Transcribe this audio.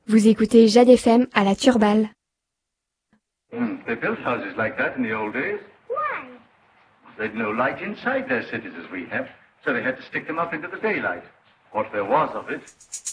Vous écoutez Jade FM à la Turballe. They built houses like that in the old days. Why? They'd no light inside their cities as we have, so they had to stick them up into the daylight. What there was of it.